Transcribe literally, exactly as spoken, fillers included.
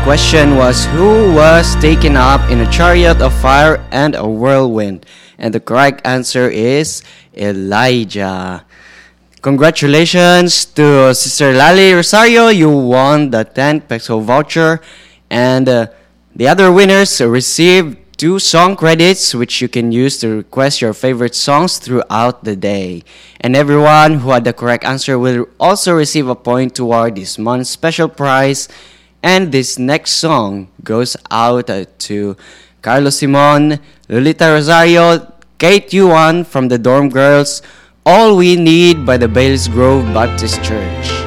Question was, who was taken up in a chariot of fire and a whirlwind? And the correct answer is Elijah. Congratulations to Sister Lali Rosario. You won the ten peso voucher. And uh, the other winners received two song credits, which you can use to request your favorite songs throughout the day. And everyone who had the correct answer will also receive a point toward this month's special prize. And this next song goes out uh, to Carlos Simon, Lolita Rosario, Kate Yuan from the Dorm Girls, All We Need by the Bales Grove Baptist Church.